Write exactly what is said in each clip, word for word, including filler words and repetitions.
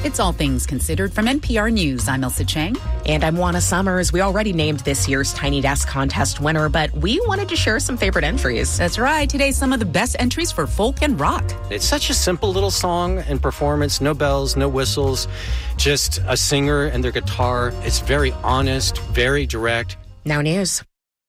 It's All Things Considered from N P R News. I'm Elsa Chang. And I'm Juana Summers. We already named this year's Tiny Desk Contest winner, but we wanted to share some favorite entries. That's right. Today, some of the best entries for folk and rock. It's such a simple little song and performance. No bells, no whistles, just a singer and their guitar. It's very honest, very direct. Now news.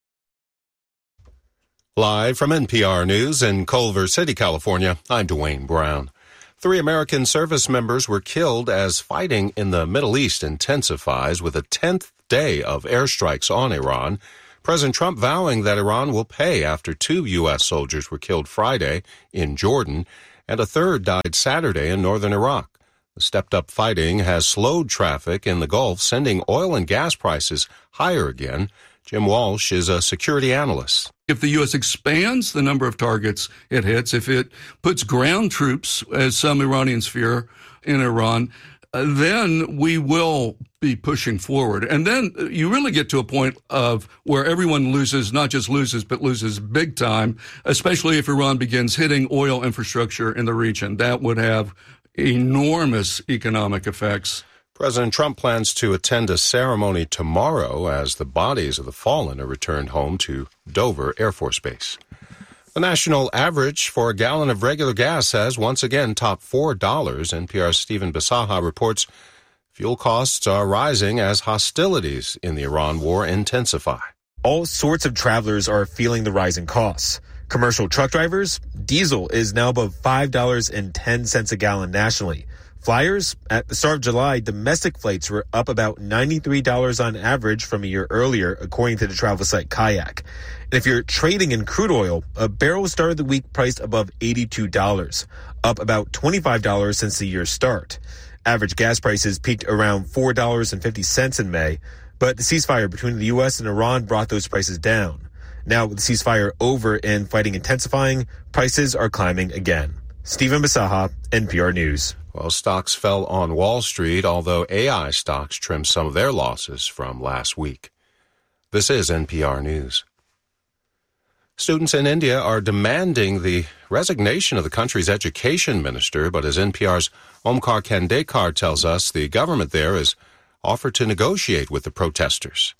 Live from N P R News in Culver City, California, I'm Dwayne Brown. Three American service members were killed as fighting in the Middle East intensifies with a tenth day of airstrikes on Iran. President Trump vowing that Iran will pay after two U S soldiers were killed Friday in Jordan and a third died Saturday in northern Iraq. The stepped-up fighting has slowed traffic in the Gulf, sending oil and gas prices higher again. Jim Walsh is a security analyst. If the U S expands the number of targets it hits, if it puts ground troops, as some Iranians fear, in Iran, uh, then we will be pushing forward. And then you really get to a point of where everyone loses, not just loses, but loses big time, especially if Iran begins hitting oil infrastructure in the region. That would have enormous economic effects. President Trump plans to attend a ceremony tomorrow as the bodies of the fallen are returned home to Dover Air Force Base. The national average for a gallon of regular gas has once again topped four dollars. N P R's Stephen Bisaha reports fuel costs are rising as hostilities in the Iran war intensify. All sorts of travelers are feeling the rising costs. Commercial truck drivers, diesel is now above five dollars and ten cents a gallon nationally. Flyers, at the start of July, domestic flights were up about ninety-three dollars on average from a year earlier, according to the travel site Kayak. And if you're trading in crude oil, a barrel started the week priced above eighty-two dollars, up about twenty-five dollars since the year's start. Average gas prices peaked around four dollars and fifty cents in May, but the ceasefire between the U S and Iran brought those prices down. Now, with the ceasefire over and fighting intensifying, prices are climbing again. Stephen Bisaha, N P R News. Well, stocks fell on Wall Street, although A I stocks trimmed some of their losses from last week. This is N P R News. Students in India are demanding the resignation of the country's education minister, but as N P R's Omkar Kandekar tells us, the government there has offered to negotiate with the protesters.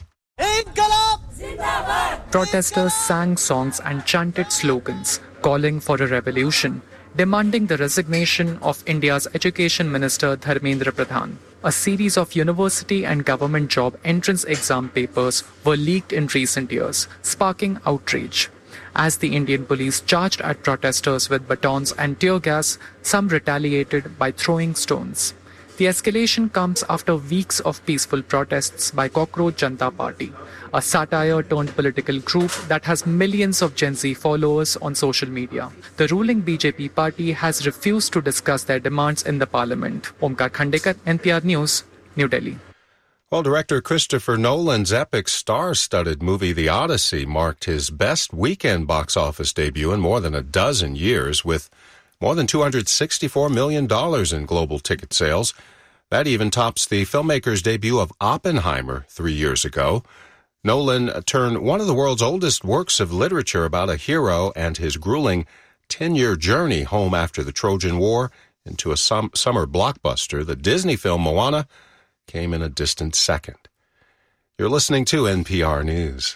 Protesters sang songs and chanted slogans calling for a revolution, demanding the resignation of India's Education Minister Dharmendra Pradhan. A series of university and government job entrance exam papers were leaked in recent years, sparking outrage. As the Indian police charged at protesters with batons and tear gas, some retaliated by throwing stones. The escalation comes after weeks of peaceful protests by Cockroach Janata Party, a satire-turned-political group that has millions of Gen Z followers on social media. The ruling B J P party has refused to discuss their demands in the parliament. Omkar Khandekar, N P R News, New Delhi. Well, director Christopher Nolan's epic star-studded movie The Odyssey marked his best weekend box office debut in more than a dozen years, with more than two hundred sixty-four million dollars in global ticket sales. That even tops the filmmaker's debut of Oppenheimer three years ago. Nolan turned one of the world's oldest works of literature about a hero and his grueling ten-year journey home after the Trojan War into a sum- summer blockbuster. The Disney film Moana came in a distant second. You're listening to N P R News.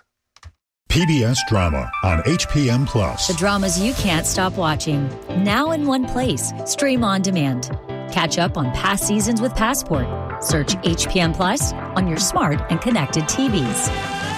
P B S Drama on H P M Plus. The dramas you can't stop watching. Now in one place. Stream on demand. Catch up on past seasons with Passport. Search H P M Plus on your smart and connected T Vs.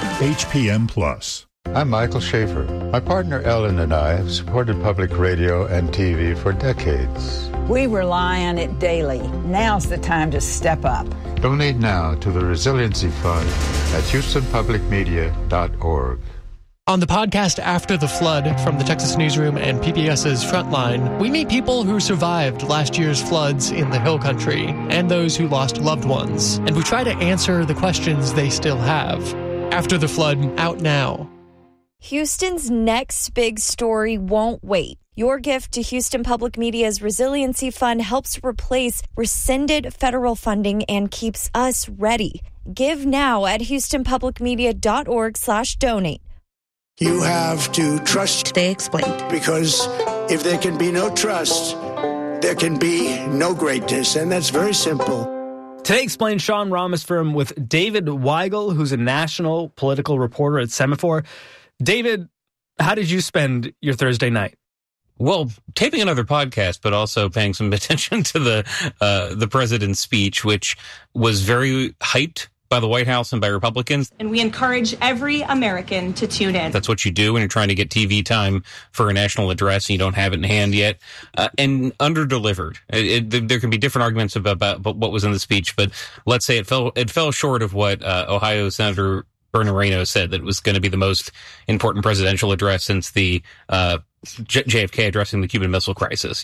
H P M Plus. I'm Michael Schaefer. My partner Ellen and I have supported public radio and T V for decades. We rely on it daily. Now's the time to step up. Donate now to the Resiliency Fund at houston public media dot org. On the podcast After the Flood from the Texas Newsroom and P B S's Frontline, we meet people who survived last year's floods in the Hill Country and those who lost loved ones. And we try to answer the questions they still have. After the Flood, out now. Houston's next big story won't wait. Your gift to Houston Public Media's Resiliency Fund helps replace rescinded federal funding and keeps us ready. Give now at houston public media dot org slash donate. You have to trust. They explained. Because if there can be no trust, there can be no greatness, and that's very simple. Today explains Sean Rameswaram with David Weigel, who's a national political reporter at Semaphore. David, how did you spend your Thursday night? Well, taping another podcast, but also paying some attention to the uh, the president's speech, which was very hyped by the White House and by Republicans. And we encourage every American to tune in. That's what you do when you're trying to get T V time for a national address and you don't have it in hand yet. Uh, and under-delivered. It, it, there can be different arguments about, about, about what was in the speech, but let's say it fell it fell short of what uh, Ohio Senator Bernie Moreno said that was going to be the most important presidential address since the uh, J- JFK addressing the Cuban Missile Crisis.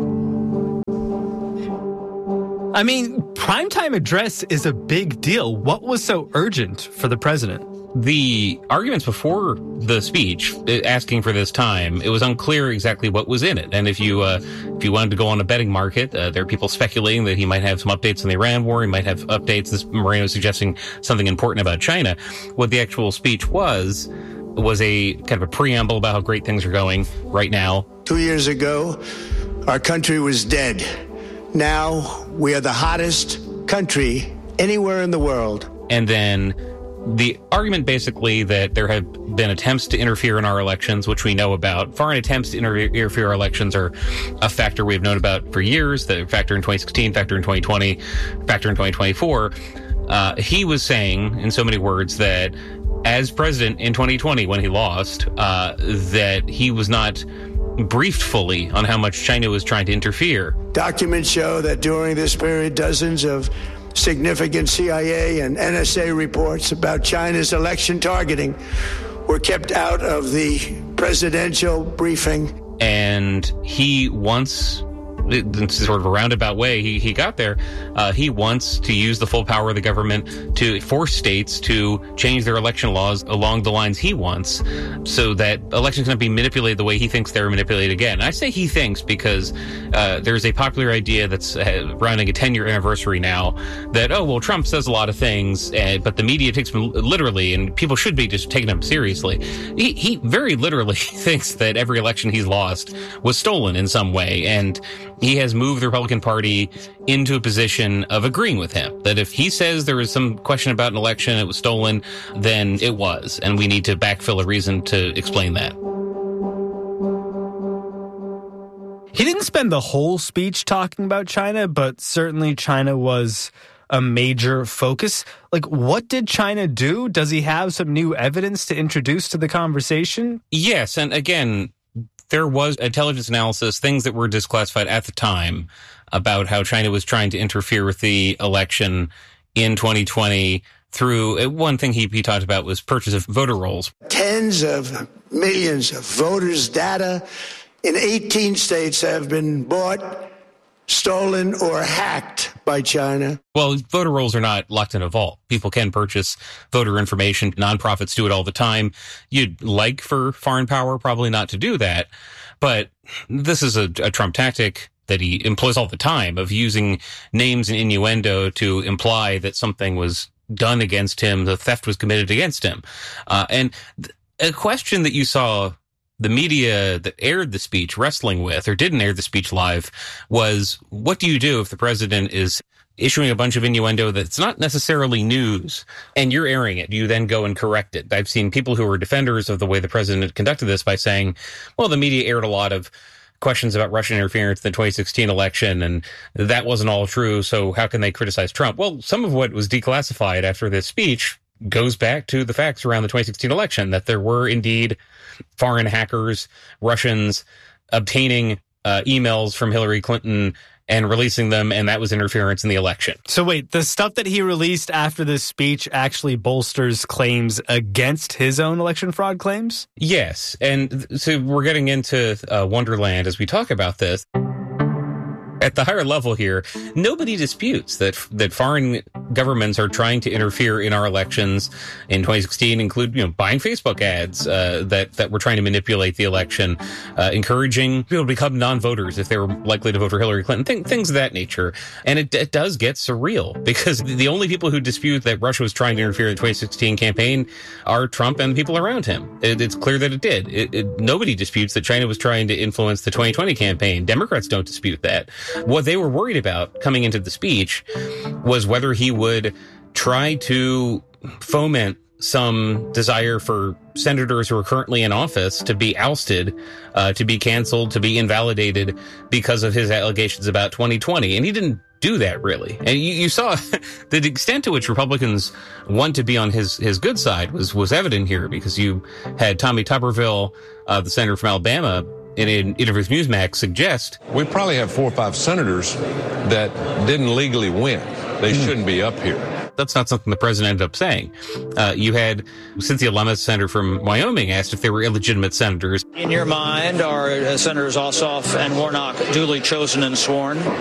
I mean, primetime address is a big deal. What was so urgent for the president? The arguments before the speech, asking for this time, it was unclear exactly what was in it. And if you uh, if you wanted to go on a betting market, uh, there are people speculating that he might have some updates on the Iran war. He might have updates. This Moreno suggesting something important about China. What the actual speech was was a kind of a preamble about how great things are going right now. Two years ago, our country was dead. Now we are the hottest country anywhere in the world. And then the argument basically that there have been attempts to interfere in our elections, which we know about. Foreign attempts to inter- interfere in our elections are a factor we've known about for years. The factor in twenty sixteen, factor in twenty twenty, factor in twenty twenty-four. Uh, he was saying, in so many words, that as president in twenty twenty, when he lost, uh, that he was not briefed fully on how much China was trying to interfere. Documents show that during this period, dozens of significant C I A and N S A reports about China's election targeting were kept out of the presidential briefing. And he wants, in sort of a roundabout way, he, he got there, uh, he wants to use the full power of the government to force states to change their election laws along the lines he wants so that elections can be manipulated the way he thinks they're manipulated again. And I say he thinks because uh, there's a popular idea that's uh, rounding a ten-year anniversary now that, oh, well, Trump says a lot of things, uh, but the media takes him literally and people should be just taking him seriously. He, he very literally thinks that every election he's lost was stolen in some way, and he has moved the Republican Party into a position of agreeing with him, that if he says there was some question about an election, it was stolen, then it was, and we need to backfill a reason to explain that. He didn't spend the whole speech talking about China, but certainly China was a major focus. Like, what did China do? Does he have some new evidence to introduce to the conversation? Yes, and again, there was intelligence analysis, things that were disclassified at the time about how China was trying to interfere with the election in twenty twenty through, one thing he, he talked about was purchase of voter rolls. Tens of millions of voters' data in eighteen states have been bought, stolen, or hacked by China. Well, voter rolls are not locked in a vault. People can purchase voter information. Nonprofits do it all the time. You'd like for foreign power probably not to do that, but this is a, a Trump tactic that he employs all the time of using names and innuendo to imply that something was done against him, the theft was committed against him. Uh, and th- a question that you saw the media that aired the speech wrestling with, or didn't air the speech live, was what do you do if the president is issuing a bunch of innuendo that's not necessarily news and you're airing it? Do you then go and correct it? I've seen people who were defenders of the way the president conducted this by saying, well, the media aired a lot of questions about Russian interference in the twenty sixteen election, and that wasn't all true, so how can they criticize Trump? Well, some of what was declassified after this speech goes back to the facts around the twenty sixteen election, that there were indeed foreign hackers, Russians, obtaining uh, emails from Hillary Clinton and releasing them, and that was interference in the election. So wait, the stuff that he released after this speech actually bolsters claims against his own election fraud claims? Yes, and so we're getting into uh, Wonderland as we talk about this. At the higher level here, nobody disputes that that foreign governments are trying to interfere in our elections in twenty sixteen, include, you know, buying Facebook ads uh, that, that were trying to manipulate the election, uh, encouraging people to become non-voters if they were likely to vote for Hillary Clinton, th- things of that nature. And it, it does get surreal because the only people who dispute that Russia was trying to interfere in the twenty sixteen campaign are Trump and the people around him. It, it's clear that it did. It, it, nobody disputes that China was trying to influence the twenty twenty campaign. Democrats don't dispute that. What they were worried about coming into the speech was whether he would try to foment some desire for senators who are currently in office to be ousted, uh, to be canceled, to be invalidated because of his allegations about twenty twenty. And he didn't do that, really. And you, you saw the extent to which Republicans want to be on his, his good side was, was evident here, because you had Tommy Tuberville, uh, the senator from Alabama, in an interview with Newsmax, suggest we probably have four or five senators that didn't legally win. They shouldn't be up here. That's not something the president ended up saying. Uh, you had Cynthia Lummis, senator from Wyoming, asked if they were illegitimate senators. In your mind, are uh, Senators Ossoff and Warnock duly chosen and sworn?